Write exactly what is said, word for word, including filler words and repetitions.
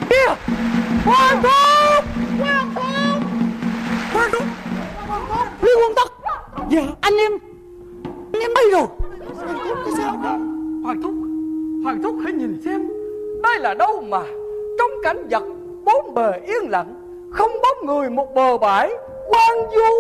Kìa, Hoàng thúc, Hoàng thúc, Hoàng thúc, Lý Quân Tất. Dạ, anh em, anh em đây rồi. Hoàng thúc cái sao đó? Hoàng thúc, Hoàng thúc hãy nhìn xem, đây là đâu mà trong cảnh vật bốn bề yên lặng, không bóng người một bờ bãi hoang vu.